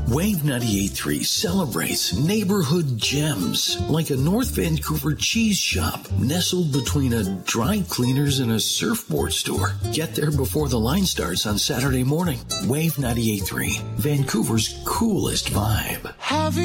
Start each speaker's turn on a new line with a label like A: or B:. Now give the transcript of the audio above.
A: Wave 98.3 celebrates neighborhood gems like a North Vancouver cheese shop nestled between a dry cleaners and a surfboard store. Get there before the line starts on Saturday morning. Wave 98.3, Vancouver's coolest vibe.